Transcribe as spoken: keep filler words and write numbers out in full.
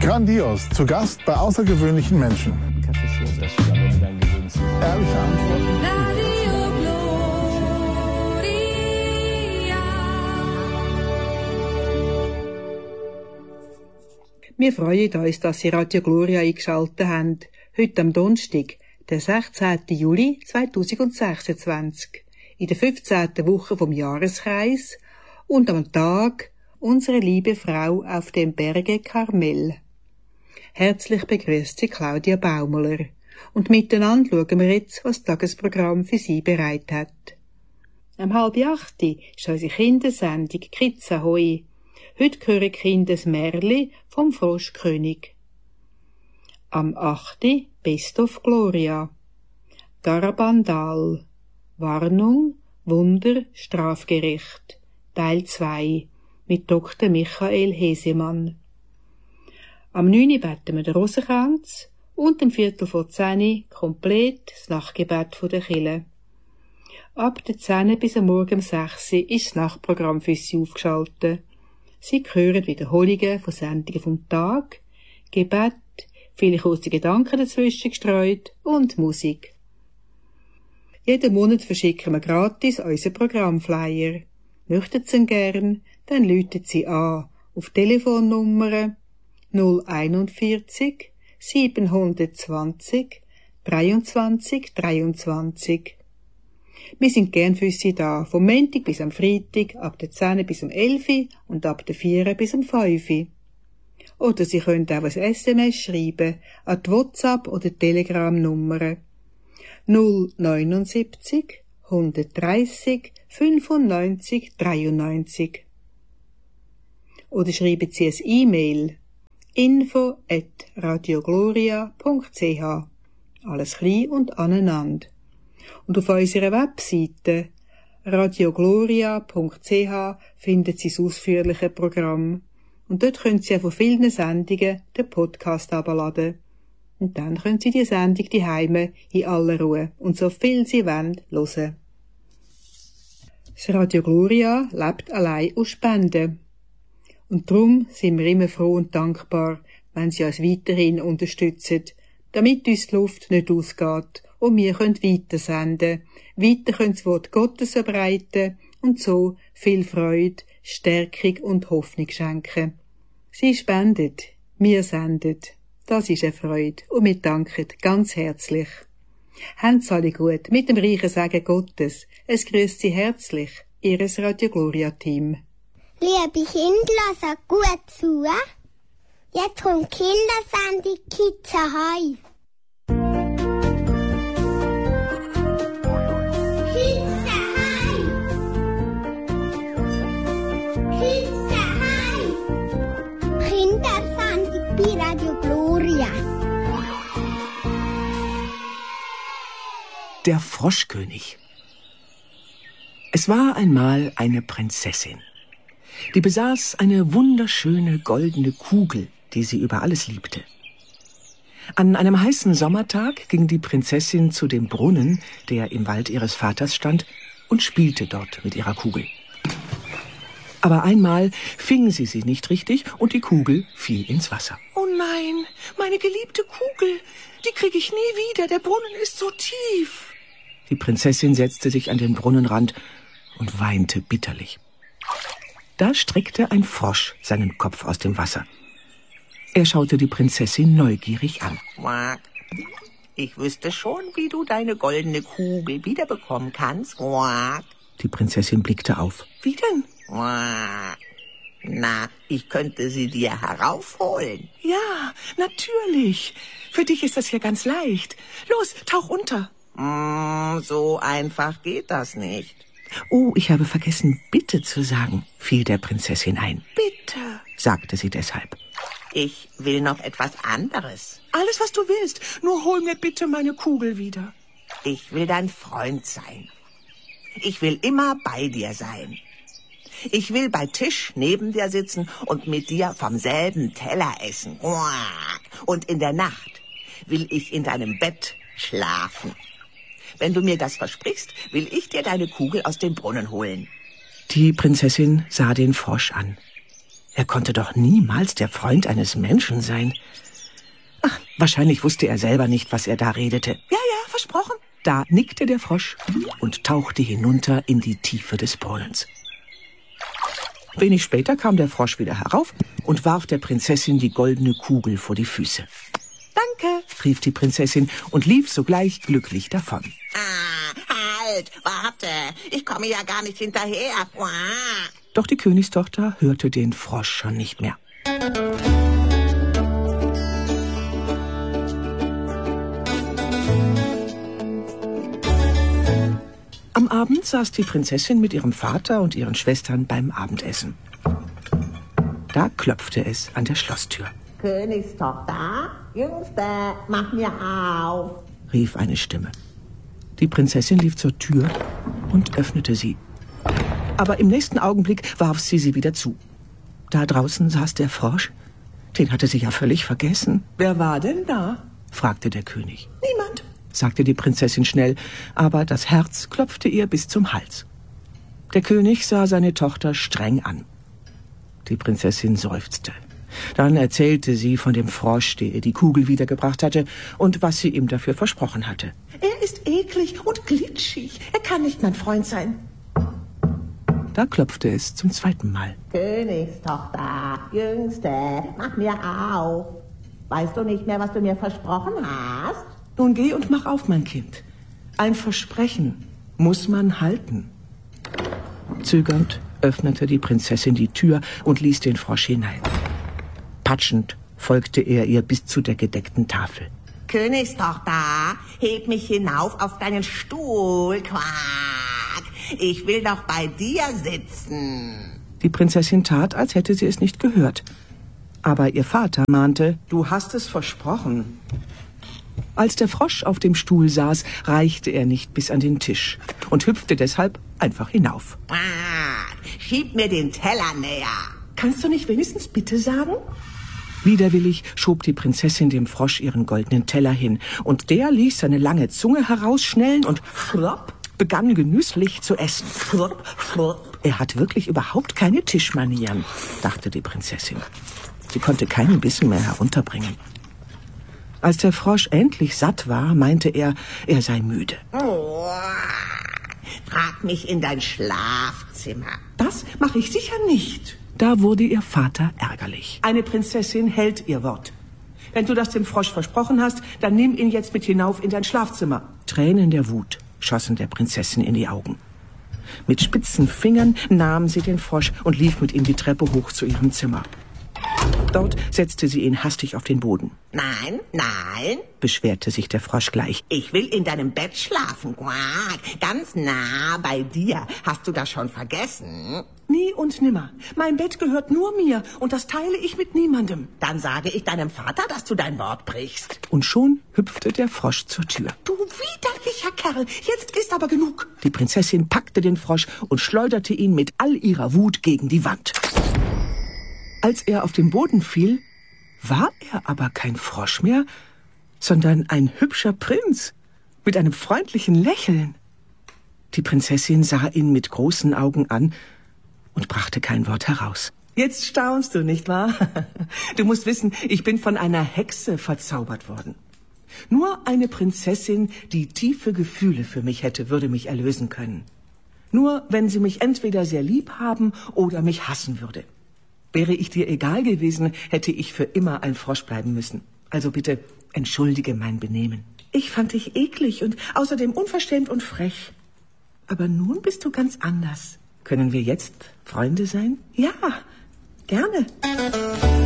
Grandios, zu Gast bei außergewöhnlichen Menschen. Ehrliche Antworten. Wir freuen uns, dass Sie Radio Gloria eingeschaltet haben. Heute am Donnerstag, der sechzehnten Juli zweitausendsechsundzwanzig, in der fünfzehnten Woche vom Jahreskreis und am Tag unsere liebe Frau auf dem Berge Karmel. Herzlich begrüßt Sie Claudia Baumler. Und miteinander schauen wir jetzt, was das Tagesprogramm für Sie bereit hat. Am halb acht ist unsere Kindersendung Kids Ahoi. Heute hören die Kinder das Märli vom Froschkönig. Am achten Best of Gloria. Garabandal. Warnung, Wunder, Strafgericht. Teil zwei mit Doktor Michael Hesemann. Am neunten beten wir den Rosenkranz und am Viertel vor zehn komplett das Nachtgebet der Kirche. Ab der zehn bis am Morgen um sechs ist das Nachtprogramm für Sie aufgeschaltet. Sie hören Wiederholungen von Sendungen vom Tag, Gebet, viele kurze Gedanken dazwischen gestreut und Musik. Jeden Monat verschicken wir gratis unseren Programmflyer. Möchten Sie ihn gern, dann läuten Sie an auf Telefonnummer null einundvierzig siebenhundertzwanzig dreiundzwanzig dreiundzwanzig. Wir sind gern für Sie da, vom Montag bis am Freitag, ab der zehn bis um elf und ab der vier bis um fünf. Oder Sie können auch ein S M S schreiben an die WhatsApp- oder Telegram-Nummer null neunundsiebzig hundertdreissig fünfundneunzig dreiundneunzig. Oder schreiben Sie ein E-Mail info at radiogloria punkt c h. Alles klein und aneinander. Und auf unserer Webseite radiogloria punkt c h finden Sie das ausführliche Programm. Und dort können Sie von vielen Sendungen den Podcast herunterladen. Und dann können Sie die Sendung daheim in aller Ruhe und so viel Sie wollen hören. Das Radio Gloria lebt allein aus Spenden. Und darum sind wir immer froh und dankbar, wenn Sie uns weiterhin unterstützen, damit uns die Luft nicht ausgeht und wir können weitersenden, weiter können das Wort Gottes verbreiten und so viel Freude, Stärkung und Hoffnung schenken. Sie spendet, wir senden. Das ist eine Freude und wir danken ganz herzlich. Habt's alle gut mit dem reichen Segen Gottes. Es grüßt Sie herzlich, Ihres Radio Gloria Team. Liebe Kinder, hört gut zu. Jetzt kommt Kindersendung Kids Ahoi. Kids Ahoi. Kids Ahoi. Kindersendung bei Radio Gloria. Der Froschkönig. Es war einmal eine Prinzessin. Die besaß eine wunderschöne goldene Kugel, die sie über alles liebte. An einem heißen Sommertag ging die Prinzessin zu dem Brunnen, der im Wald ihres Vaters stand, und spielte dort mit ihrer Kugel. Aber einmal fing sie sie nicht richtig und die Kugel fiel ins Wasser. »Oh nein, meine geliebte Kugel, die kriege ich nie wieder, der Brunnen ist so tief.« Die Prinzessin setzte sich an den Brunnenrand und weinte bitterlich. Da streckte ein Frosch seinen Kopf aus dem Wasser. Er schaute die Prinzessin neugierig an. Quack. Ich wüsste schon, wie du deine goldene Kugel wiederbekommen kannst. Quack. Die Prinzessin blickte auf. Wie denn? Quack. Na, ich könnte sie dir heraufholen. Ja, natürlich. Für dich ist das ja ganz leicht. Los, tauch unter. Mm, so einfach geht das nicht. Oh, ich habe vergessen, bitte zu sagen, fiel der Prinzessin ein. Bitte, sagte sie deshalb. Ich will noch etwas anderes. Alles, was du willst, nur hol mir bitte meine Kugel wieder. Ich will dein Freund sein. Ich will immer bei dir sein. Ich will bei Tisch neben dir sitzen und mit dir vom selben Teller essen. Und in der Nacht will ich in deinem Bett schlafen. Wenn du mir das versprichst, will ich dir deine Kugel aus dem Brunnen holen. Die Prinzessin sah den Frosch an. Er konnte doch niemals der Freund eines Menschen sein. Ach, wahrscheinlich wusste er selber nicht, was er da redete. Ja, ja, versprochen. Da nickte der Frosch und tauchte hinunter in die Tiefe des Brunnens. Wenig später kam der Frosch wieder herauf und warf der Prinzessin die goldene Kugel vor die Füße. Danke, rief die Prinzessin und lief sogleich glücklich davon. Ah, halt, warte, ich komme ja gar nicht hinterher. Uah. Doch die Königstochter hörte den Frosch schon nicht mehr. Am Abend saß die Prinzessin mit ihrem Vater und ihren Schwestern beim Abendessen. Da klopfte es an der Schlosstür. Königstochter, Jüngste, mach mir auf, rief eine Stimme. Die Prinzessin lief zur Tür und öffnete sie. Aber im nächsten Augenblick warf sie sie wieder zu. Da draußen saß der Frosch. Den hatte sie ja völlig vergessen. Wer war denn da? Fragte der König. Niemand, sagte die Prinzessin schnell, aber das Herz klopfte ihr bis zum Hals. Der König sah seine Tochter streng an. Die Prinzessin seufzte. Dann erzählte sie von dem Frosch, der ihr die Kugel wiedergebracht hatte und was sie ihm dafür versprochen hatte. Er ist eklig und glitschig. Er kann nicht mein Freund sein. Da klopfte es zum zweiten Mal. Königstochter, Jüngste, mach mir auf. Weißt du nicht mehr, was du mir versprochen hast? Nun geh und mach auf, mein Kind. Ein Versprechen muss man halten. Zögernd öffnete die Prinzessin die Tür und ließ den Frosch hinein. Patschend folgte er ihr bis zu der gedeckten Tafel. Königstochter, heb mich hinauf auf deinen Stuhl, Quack. Ich will doch bei dir sitzen. Die Prinzessin tat, als hätte sie es nicht gehört. Aber ihr Vater mahnte, du hast es versprochen. Als der Frosch auf dem Stuhl saß, reichte er nicht bis an den Tisch und hüpfte deshalb einfach hinauf. Quack, schieb mir den Teller näher. Kannst du nicht wenigstens bitte sagen? Widerwillig schob die Prinzessin dem Frosch ihren goldenen Teller hin, und der ließ seine lange Zunge herausschnellen und schlopp, begann genüsslich zu essen. Schlopp, schlopp. Er hat wirklich überhaupt keine Tischmanieren, dachte die Prinzessin. Sie konnte keinen Bissen mehr herunterbringen. Als der Frosch endlich satt war, meinte er, er sei müde. Oh, frag mich in dein Schlafzimmer. Das mache ich sicher nicht. Da wurde ihr Vater ärgerlich. Eine Prinzessin hält ihr Wort. Wenn du das dem Frosch versprochen hast, dann nimm ihn jetzt mit hinauf in dein Schlafzimmer. Tränen der Wut schossen der Prinzessin in die Augen. Mit spitzen Fingern nahm sie den Frosch und lief mit ihm die Treppe hoch zu ihrem Zimmer. Dort setzte sie ihn hastig auf den Boden. Nein, nein, beschwerte sich der Frosch gleich. Ich will in deinem Bett schlafen, Quack. Ganz nah bei dir. Hast du das schon vergessen? Nie und nimmer. Mein Bett gehört nur mir und das teile ich mit niemandem. Dann sage ich deinem Vater, dass du dein Wort brichst. Und schon hüpfte der Frosch zur Tür. Du widerlicher Kerl, jetzt ist aber genug. Die Prinzessin packte den Frosch und schleuderte ihn mit all ihrer Wut gegen die Wand. Als er auf den Boden fiel, war er aber kein Frosch mehr, sondern ein hübscher Prinz mit einem freundlichen Lächeln. Die Prinzessin sah ihn mit großen Augen an und brachte kein Wort heraus. Jetzt staunst du, nicht wahr? Du musst wissen, ich bin von einer Hexe verzaubert worden. Nur eine Prinzessin, die tiefe Gefühle für mich hätte, würde mich erlösen können. Nur wenn sie mich entweder sehr lieb haben oder mich hassen würde. Wäre ich dir egal gewesen, hätte ich für immer ein Frosch bleiben müssen. Also bitte, entschuldige mein Benehmen. Ich fand dich eklig und außerdem unverschämt und frech. Aber nun bist du ganz anders. Können wir jetzt Freunde sein? Ja, gerne.